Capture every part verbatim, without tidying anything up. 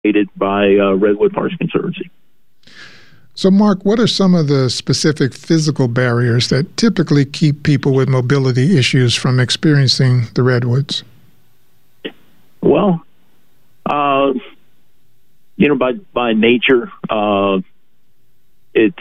by uh, Redwood Parks Conservancy. So, Mark, what are some of the specific physical barriers that typically keep people with mobility issues from experiencing the redwoods? Well, uh, you know, by by nature, uh, it's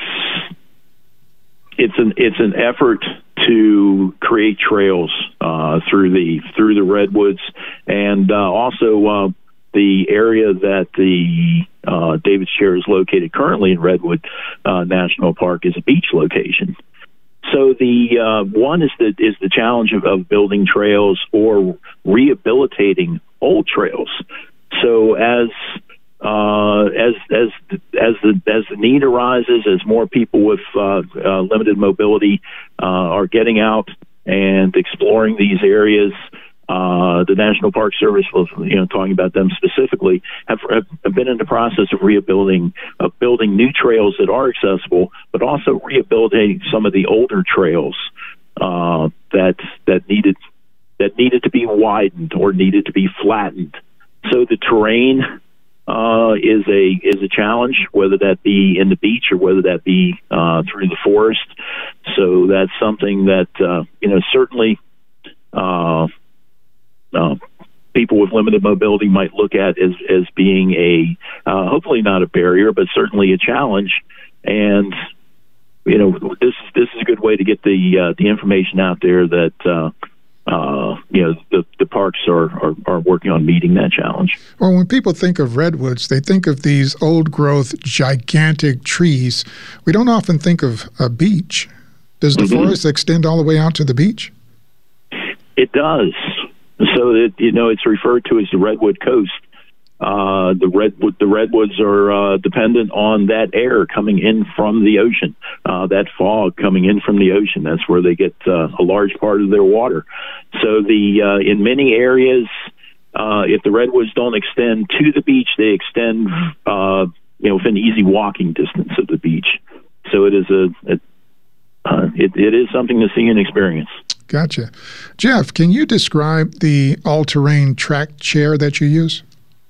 it's an it's an effort to create trails uh, through the through the redwoods, and uh, also uh, the area that the uh, David's Chair is located currently in Redwood uh, National Park is a beach location. So the uh, one is the is the challenge of, of building trails or rehabilitating old trails. So as uh, as as as the as the need arises, as more people with uh, uh, limited mobility uh, are getting out and exploring these areas, uh, the National Park Service, you know, talking about them specifically, have, have been in the process of rebuilding, of building new trails that are accessible, but also rehabilitating some of the older trails uh, that that needed that needed to be widened or needed to be flattened. So the terrain uh, is a is a challenge, whether that be in the beach or whether that be uh, through the forest. So that's something that uh, you know certainly uh, uh, people with limited mobility might look at as as being a uh, hopefully not a barrier, but certainly a challenge. And you know this this is a good way to get the uh, the information out there that. Uh, Uh, you know, the, the parks are, are, are working on meeting that challenge. Well, when people think of redwoods, they think of these old-growth, gigantic trees. We don't often think of a beach. Does the mm-hmm. forest extend all the way out to the beach? It does. So, it, you know, it's referred to as the Redwood Coast. Uh, the redwood, the redwoods are uh, dependent on that air coming in from the ocean, uh, that fog coming in from the ocean. That's where they get uh, a large part of their water. So the uh, in many areas, uh, if the redwoods don't extend to the beach, they extend, uh, you know, within easy walking distance of the beach. So it is a, a uh, it, it is something to see and experience. Gotcha, Jeff. Can you describe the all-terrain track chair that you use?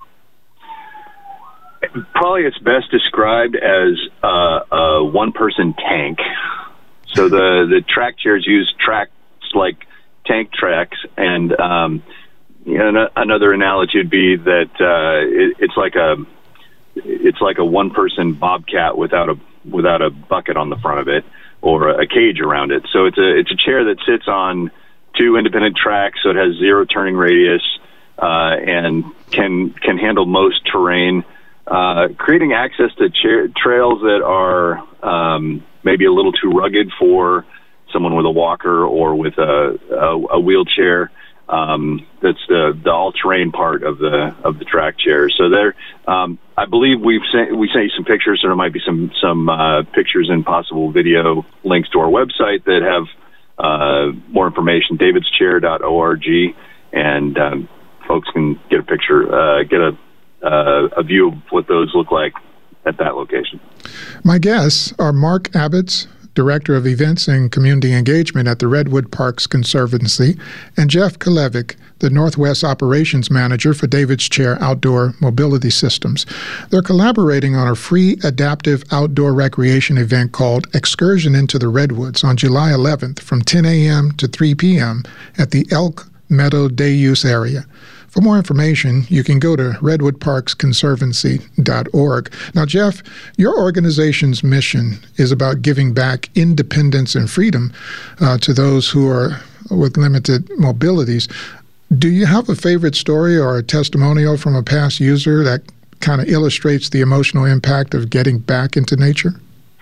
Probably it's best described as uh, a one-person tank. So the, the track chairs use tracks like tank tracks, and um, you know, another analogy would be that uh, it, it's like a it's like a one-person bobcat without a without a bucket on the front of it or a cage around it. So it's a it's a chair that sits on two independent tracks, so it has zero turning radius uh, and can can handle most terrain. Uh, creating access to cha- trails that are um, maybe a little too rugged for someone with a walker or with a, a, a wheelchair. Um, that's the, the all-terrain part of the of the track chair. So there, um, I believe we've sent we sent you some pictures. So there might be some some uh, pictures and possible video links to our website that have uh, more information. davids chair dot org, and um, folks can get a picture, uh, get a Uh, a view of what those look like at that location. My guests are Mark Abbots, Director of Events and Community Engagement at the Redwood Parks Conservancy, and Jeff Kalevic, the Northwest Operations Manager for David's Chair Outdoor Mobility Systems. They're collaborating on a free adaptive outdoor recreation event called Excursion into the Redwoods on July eleventh from ten a.m. to three p.m. at the Elk Meadow Day Use Area. For more information, you can go to redwood parks conservancy dot org. Now, Jeff, your organization's mission is about giving back independence and freedom uh, to those who are with limited mobilities. Do you have a favorite story or a testimonial from a past user that kind of illustrates the emotional impact of getting back into nature?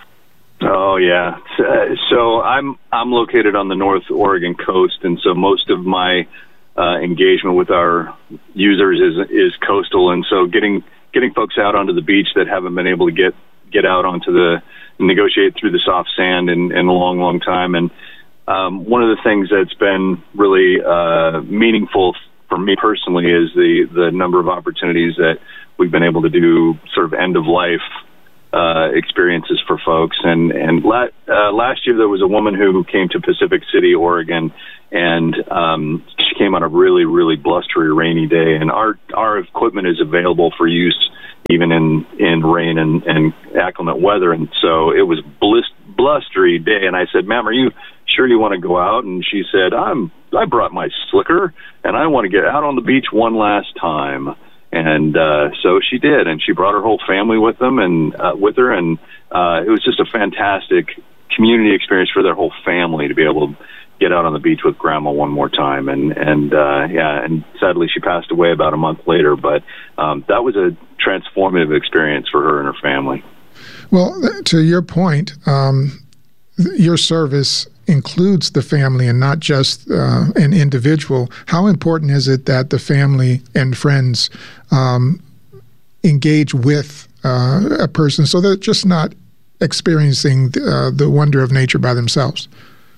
Oh, yeah. So I'm I'm located on the North Oregon coast, and so most of my Uh, engagement with our users is is coastal, and so getting getting folks out onto the beach that haven't been able to get get out onto the negotiate through the soft sand in, in a long, long time. And um, one of the things that's been really uh, meaningful for me personally is the the number of opportunities that we've been able to do sort of end of life uh, experiences for folks. And and la- uh, last year there was a woman who came to Pacific City, Oregon, and um, she came on a really, really blustery, rainy day. And our our equipment is available for use even in, in rain and, and inclement weather. And so it was blist- blustery day. And I said, ma'am, are you sure you want to go out? And she said, I'm, I brought my slicker and I want to get out on the beach one last time. And, uh, so she did, and she brought her whole family with them and, uh, with her. And, uh, it was just a fantastic community experience for their whole family to be able to get out on the beach with grandma one more time. And, and, uh, yeah, and sadly she passed away about a month later, but, um, that was a transformative experience for her and her family. Well, to your point, um, your service includes the family and not just uh, an individual. How important is it that the family and friends um, engage with uh, a person so they're just not experiencing the, uh, the wonder of nature by themselves?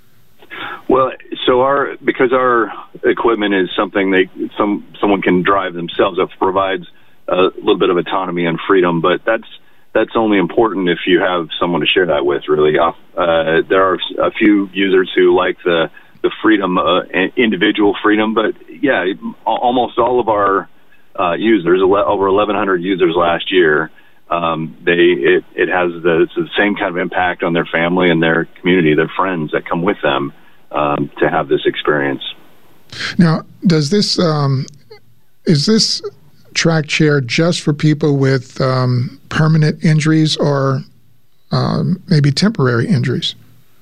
Well, so our because our equipment is something they some someone can drive themselves. It provides a little bit of autonomy and freedom, but that's that's only important if you have someone to share that with. Really, uh, there are a few users who like the the freedom, uh, individual freedom, but yeah, almost all of our uh, users, over eleven hundred users last year. Um, they it, it has the, it's the same kind of impact on their family and their community, their friends that come with them. Um, to have this experience. Now, does this um, is this track chair just for people with um, permanent injuries or um, maybe temporary injuries?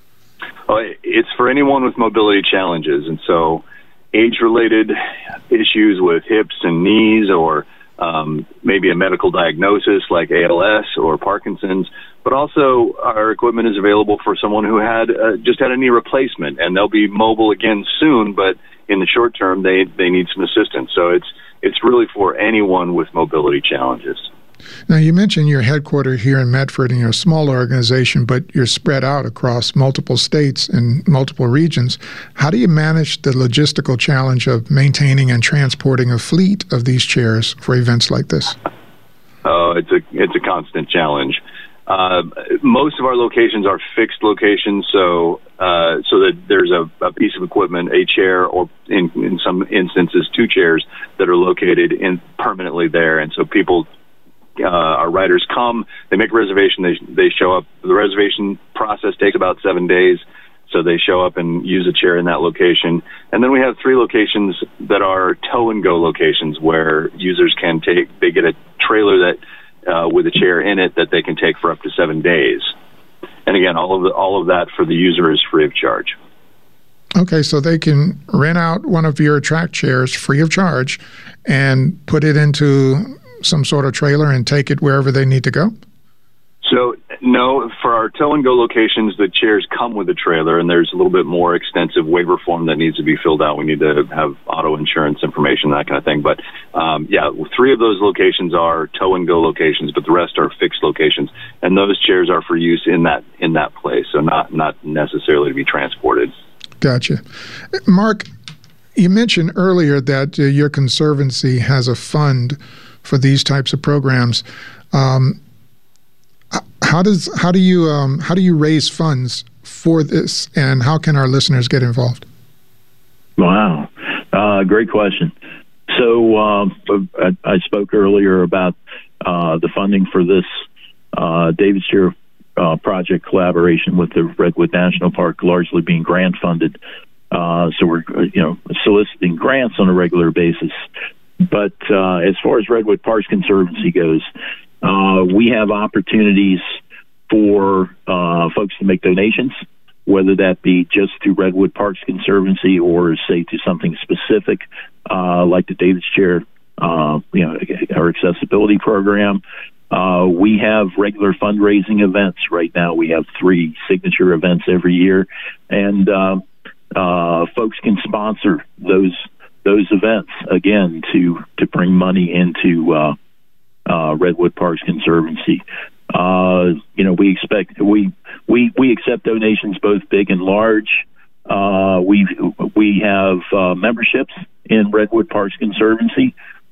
Well, it's for anyone with mobility challenges, and so age-related issues with hips and knees, or um, maybe a medical diagnosis like A L S or Parkinson's. But also, our equipment is available for someone who had uh, just had a knee replacement, and they'll be mobile again soon. But in the short term, they they need some assistance. So it's it's really for anyone with mobility challenges. Now, you mentioned you're headquartered here in Medford, and you're a small organization, but you're spread out across multiple states and multiple regions. How do you manage the logistical challenge of maintaining and transporting a fleet of these chairs for events like this? Oh, it's a it's a constant challenge. Uh, most of our locations are fixed locations, so uh, so that there's a, a piece of equipment, a chair, or in, in some instances, two chairs that are located in permanently there. And so people, uh, our riders come, they make a reservation, they they show up. The reservation process takes about seven days, so they show up and use a chair in that location. And then we have three locations that are tow and go locations where users can take, they get a trailer that Uh, with a chair in it that they can take for up to seven days. And again, all of the, all of that for the user is free of charge. Okay, so they can rent out one of your track chairs free of charge and put it into some sort of trailer and take it wherever they need to go? So, no, for our tow and go locations, the chairs come with a trailer, and there's a little bit more extensive waiver form that needs to be filled out. We need to have auto insurance information, that kind of thing. But, um, yeah, three of those locations are tow and go locations, but the rest are fixed locations. And those chairs are for use in that in that place, so not, not necessarily to be transported. Gotcha. Mark, you mentioned earlier that uh, your conservancy has a fund for these types of programs. Um, How does how do you um, how do you raise funds for this, and how can our listeners get involved? Wow, uh, great question. So uh, I, I spoke earlier about uh, the funding for this uh, David's Chair uh, project collaboration with the Redwood National Park, largely being grant funded. Uh, so we're you know soliciting grants on a regular basis. But uh, as far as Redwood Parks Conservancy goes, Uh, we have opportunities for uh, folks to make donations, whether that be just through Redwood Parks Conservancy or, say, to something specific uh, like the David's Chair, uh, you know, our accessibility program. Uh, we have regular fundraising events. Right now we have three signature events every year, and uh, uh, folks can sponsor those those events, again, to, to bring money into uh Uh, Redwood Parks Conservancy. Uh, you know, we expect we we we accept donations both big and large. Uh, we we have uh, memberships in Redwood Parks Conservancy.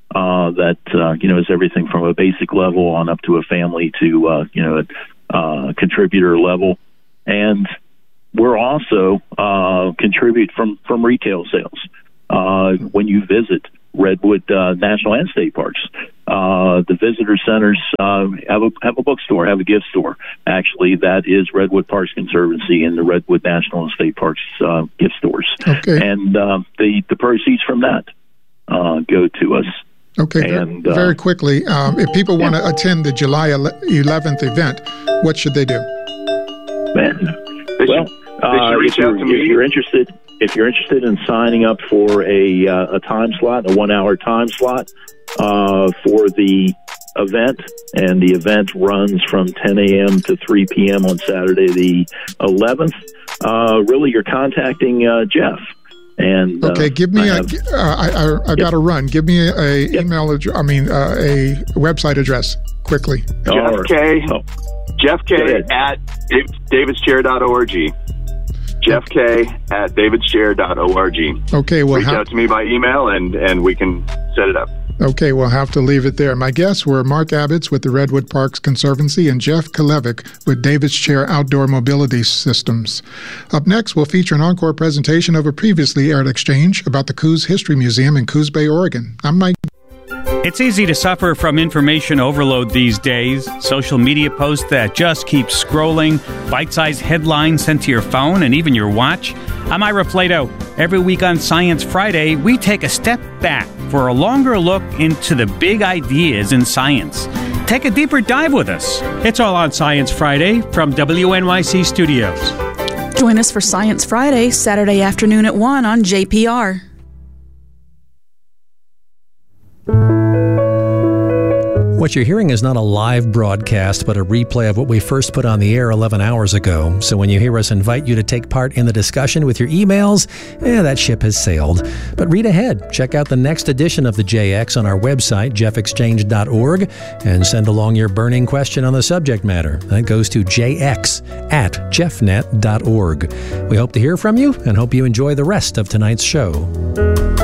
uh, that uh, you know is everything from a basic level on up to a family to uh, you know a uh, contributor level, and we're also uh, contribute from from retail sales uh, when you visit Redwood uh, National and State Parks. Uh, the visitor centers uh, have a have a bookstore, have a gift store. Actually, that is Redwood Parks Conservancy and the Redwood National and State Parks uh, gift stores. Okay. And uh, the the proceeds from that uh, go to us. Okay. And, very, uh, very quickly, um, if people want to yeah. attend the July eleventh event, what should they do? Man, they well, should, they should uh, reach if, out you're, to me. if you're interested. If you're interested in signing up for a uh, a time slot, a one-hour time slot uh, for the event, and the event runs from ten a.m. to three p.m. on Saturday the eleventh, uh, really you're contacting uh, Jeff. And uh, okay, give me I a. have, Uh, I, I, I got to run. Give me a, a yep. email address. I mean, uh, a website address quickly. Jeff K. Oh. Jeff K. at davids chair dot org. Jeff K. at davids chair dot org. Okay, well, reach out to me by email and, and we can set it up. Okay, we'll have to leave it there. My guests were Mark Abitz with the Redwood Parks Conservancy and Jeff Kalevic with David's Chair Outdoor Mobility Systems. Up next, we'll feature an encore presentation of a previously aired exchange about the Coos History Museum in Coos Bay, Oregon. I'm Mike. It's easy to suffer from information overload these days. Social media posts that just keep scrolling, bite-sized headlines sent to your phone and even your watch. I'm Ira Flato. Every week on Science Friday, we take a step back for a longer look into the big ideas in science. Take a deeper dive with us. It's all on Science Friday from W N Y C Studios. Join us for Science Friday, Saturday afternoon at one on J P R. What you're hearing is not a live broadcast, but a replay of what we first put on the air eleven hours ago. So when you hear us invite you to take part in the discussion with your emails, eh, that ship has sailed. But read ahead. Check out the next edition of the J X on our website, jeff exchange dot org, and send along your burning question on the subject matter. That goes to j x at jeff net dot org. We hope to hear from you and hope you enjoy the rest of tonight's show.